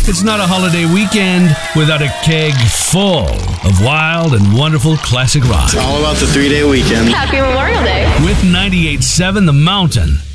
It's not a holiday weekend without a keg full of wild and wonderful classic rock. It's all about the 3-day weekend. Happy Memorial Day. With 98.7 The Mountain.